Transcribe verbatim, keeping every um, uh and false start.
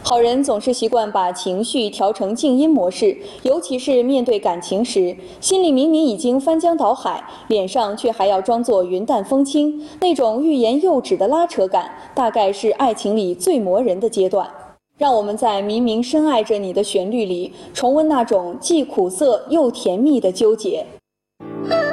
好人总是习惯把情绪调成静音模式，尤其是面对感情时，心里明明已经翻江倒海，脸上却还要装作云淡风轻，那种欲言又止的拉扯感，大概是爱情里最磨人的阶段。让我们在明明深爱着你的旋律里，重温那种既苦涩又甜蜜的纠结。